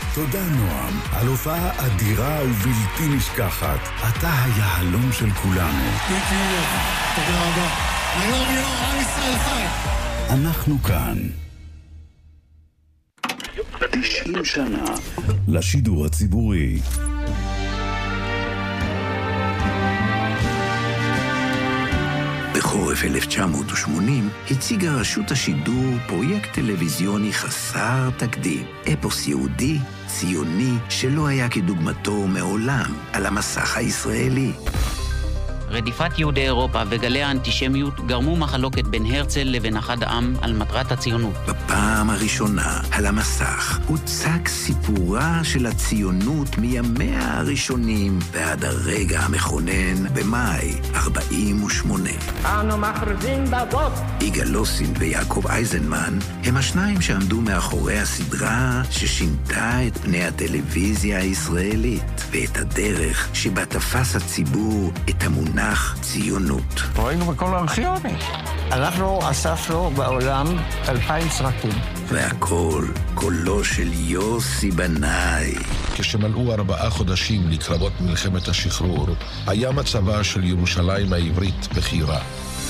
תודה נועם, על הופעה אדירה ובלתי נשכחת. אתה היהלום של כולנו. תודה רבה. היום עם ישראל חי. אנחנו כאן. 90 שנה לשידור הציבורי. בחורף 1980 הציגה רשות השידור פרויקט טלוויזיוני חסר תקדים, אפוס יהודי, ציוני, שלא היה כדוגמתו מעולם על המסך הישראלי. רדיפת יהודי אירופה וגלי האנטישמיות גרמו מחלוקת בין הרצל לבין אחד העם על מטרת הציונות. בפעם הראשונה על המסך הוצג סיפורה של הציונות מימיה הראשונים ועד הרגע המכונן במאי 48. אנו מכריזים בזאת. יגאל לוסין ויעקב אייזנמן הם השניים שעמדו מאחורי הסדרה ששינתה את פני הטלוויזיה הישראלית ואת הדרך שבה תפס הציבור את המונח ציונות. ראינו בכל הארכיונים. אנחנו אספנו בעולם 2,000 סרטים. והכל קולו של יוסי בנאי. כשמלאו 4 חודשים לקרבות מלחמת השחרור, היה מצבה של ירושלים העברית בחירה.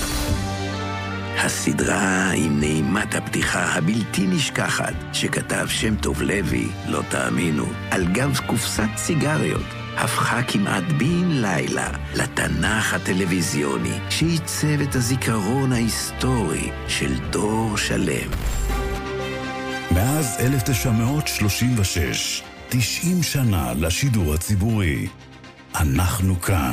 הסדרה עם נעימת הפתיחה הבלתי נשכחת שכתב שם טוב לוי, לא תאמינו, על גב קופסת סיגריות. הפכה כמעט בן לילה לתנ"ך הטלוויזיוני שעיצב את הזיכרון ההיסטורי של דור שלם. מאז 1936, 90 שנה לשידור הציבורי. אנחנו כאן.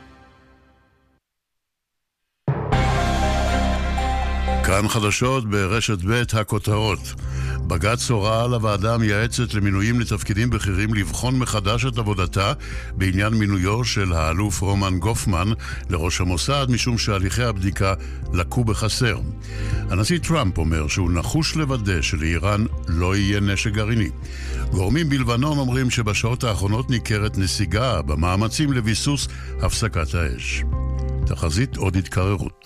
כאן חדשות ברשת ב' הכותרות. בג"ץ הורה לוועדה המייעצת למינויים לתפקידים בכירים לבחון מחדש את עבודתה בעניין מינויו של האלוף רומן גופמן לראש המוסד, משום שהליכי הבדיקה לקו בחסר. הנשיא טראמפ אומר שהוא נחוש לוודא שלאיראן לא יהיה נשק גרעיני. גורמים בלבנון אומרים שבשעות האחרונות ניכרת נסיגה במאמצים לביסוס הפסקת האש. תחזית עוד התקררות.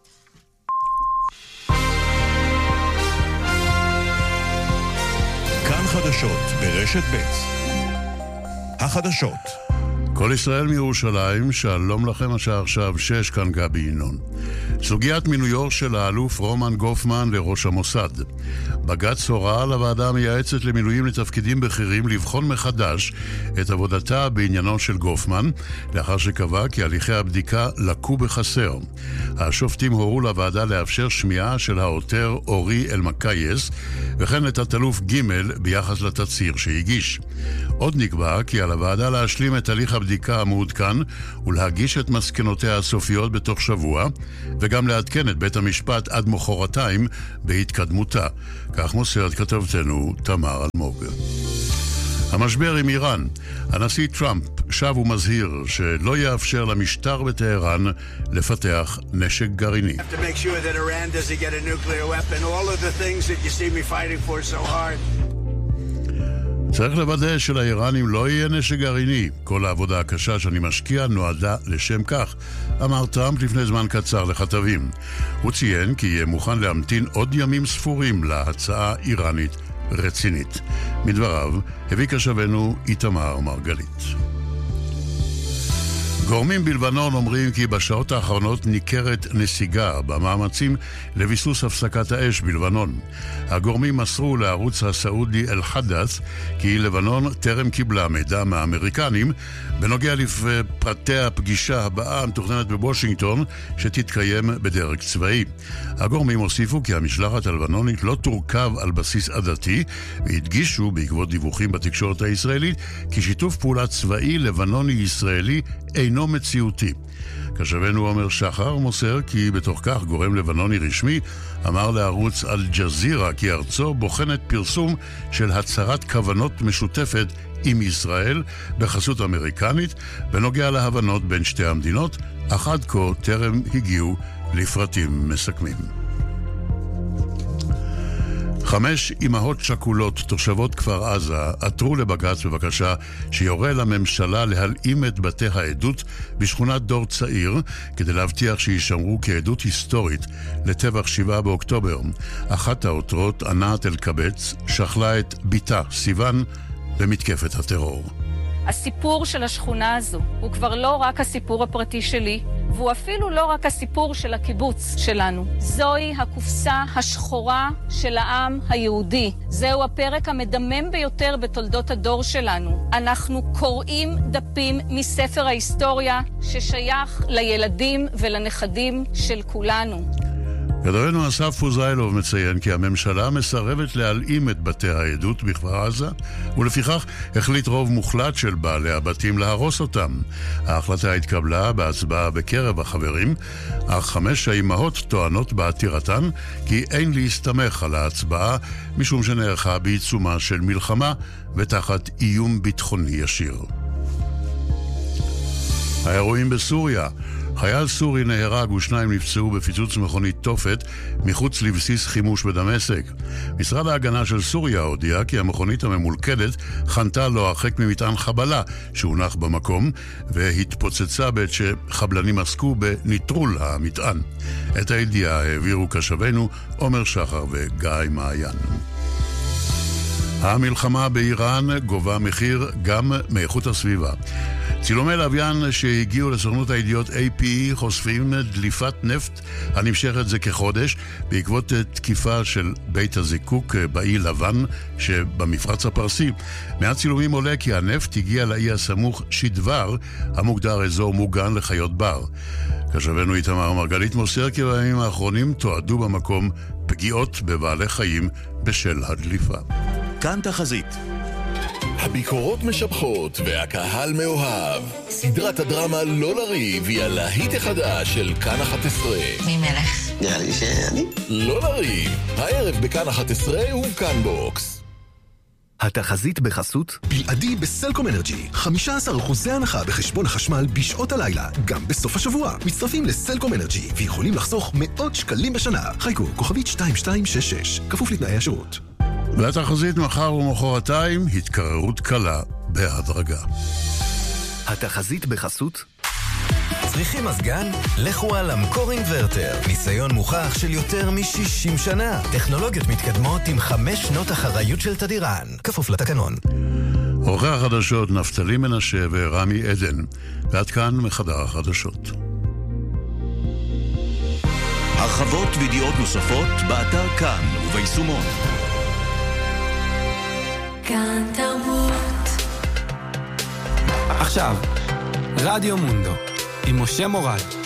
כאן חדשות ברשת ב'. החדשות. כל ישראל מירושלים, שלום לכם, השעה עכשיו 6, כאן גבי ינון. סוגיית מינויו של האלוף רומן גופמן לראש המוסד. בג"ץ הורה לוועדה המייעצת למינויים לתפקידים בכירים לבחון מחדש את עבודתה בעניינו של גופמן, לאחר שקבע כי הליכי הבדיקה לקו בחסר. השופטים הורו לוועדה לאפשר שמיעה של העותר אורי אלמקייס, וכן לתת-אלוף ג' ביחס לתצהיר שהגיש. עוד נקבע כי על הוועדה להשלים את הליך הבדיקה המעודכן ולהגיש את מסקנותיה הסופיות בתוך שבוע, וגם לעדכן את בית המשפט עד מחרתיים בהתקדמותה. כך מוסרת כתבתנו תמר אלמוג. המשבר עם איראן. הנשיא טראמפ שב ומזהיר שלא יאפשר למשטר בטהרן לפתח נשק גרעיני. צריך לוודא שלאיראנים לא יהיה נשק גרעיני. כל העבודה הקשה שאני משקיע נועדה לשם כך, אמר טראמפ לפני זמן קצר לכתבים. הוא ציין כי יהיה מוכן להמתין עוד ימים ספורים להצעה איראנית רצינית. מדבריו הביא כשבנו איתמר מרגלית. גורמים בלבנון אומרים כי בשעות האחרונות ניכרת נסיגה במאמצים לביסוס הפסקת האש בלבנון. הגורמים מסרו לערוץ הסעודי אל-חדת' כי לבנון טרם קיבלה מידע מהאמריקנים בנוגע לפרטי הפגישה הבאה המתוכננת בוושינגטון שתתקיים בדרג צבאי. הגורמים הוסיפו כי המשלחת הלבנונית לא תורכב על בסיס עדתי, והדגישו בעקבות דיווחים בתקשורת הישראלית כי שיתוף פעולה צבאי לבנוני-ישראלי אינו מציאותי. כשבנו עומר שחר מוסר כי בתוך כך גורם לבנוני רשמי אמר לערוץ אל-ג'זירה כי ארצו בוחנת פרסום של הצהרת כוונות משותפת עם ישראל בחסות אמריקנית בנוגע להבנות בין שתי המדינות, אך עד כה טרם הגיעו לפרטים מסכמים. 5 אמהות שכולות תושבות כפר עזה עתרו לבג"ץ בבקשה שיורה לממשלה להלאים את בתי העדות בשכונת דור צעיר כדי להבטיח שישמרו כעדות היסטורית לטבח 7 באוקטובר. אחת העותרות, ענת אלקבץ, שכלה את ביתה סיוון במתקפת הטרור. הסיפור של השכונה הזו הוא כבר לא רק הסיפור הפרטי שלי, והוא אפילו לא רק הסיפור של הקיבוץ שלנו. זוהי הקופסה השחורה של העם היהודי. זהו הפרק המדמם ביותר בתולדות הדור שלנו. אנחנו קוראים דפים מספר ההיסטוריה ששייך לילדים ולנכדים של כולנו. כתבנו אסף פוזיילוב מציין כי הממשלה מסרבת להלאים את בתי העדות בכפר עזה, ולפיכך החליט רוב מוחלט של בעלי הבתים להרוס אותם. ההחלטה התקבלה בהצבעה בקרב החברים, אך 5 האימהות טוענות בעתירתן כי אין להסתמך על ההצבעה, משום שנערכה בעיצומה של מלחמה ותחת איום ביטחוני ישיר. האירועים בסוריה. חייל סורי נהרג ו2 נפצעו בפיצוץ מכונית תופת מחוץ לבסיס חימוש בדמשק. משרד ההגנה של סוריה הודיע כי המכונית הממולכדת חנתה לו הרחק ממטען חבלה שהונח במקום והתפוצצה בעת שחבלנים עסקו בניטרול המטען. את הידיעה העבירו קשבנו עומר שחר וגיא מעיין. המלחמה באיראן גובה מחיר גם מאיכות הסביבה. צילומי לוויין שהגיעו לסוכנות הידיעות AP חושפים דליפת נפט הנמשכת זה כחודש בעקבות תקיפה של בית הזיקוק באי לבן שבמפרץ הפרסי. מהצילומים עולה כי הנפט הגיע לאי הסמוך שדבר, המוגדר אזור מוגן לחיות בר. כתבנו איתמר מרגלית מוסר כי בימים האחרונים תועדו במקום פגיעות בבעלי חיים בשל הדליפה. כאן תחזית. הביקורות משבחות והקהל מאוהב. סדרת הדרמה לא לריב היא הלהיט החדש של כאן 11. מי מלך? נראה לי שאני. לא לריב, הערב בכאן 11 וכאן בוקס. התחזית בחסות בלעדי בסלקום אנרג'י 15% הנחה בחשבון החשמל בשעות הלילה גם בסוף השבוע. מצטרפים לסלקום אנרג'י ויכולים לחסוך מאות שקלים בשנה. חיכו כוכבית 2266 כפוף לתנאי השירות. והתחזית מחר ומחרתיים התקררות קלה בהדרגה. התחזית בחסות צריכים מזגן? לכו על אמקור אינברטר. ניסיון מוכח של יותר מ-60 שנה. טכנולוגיות מתקדמות עם 5 שנות אחריות של תדירן. כפוף לתקנון. עורכי החדשות נפתלי מנשה ורמי עדן. ועד כאן מחדר החדשות. הרחבות וידיעות נוספות באתר כאן וביישומון. כאן תרבות. עכשיו, רדיו מונדו עם משה מורד.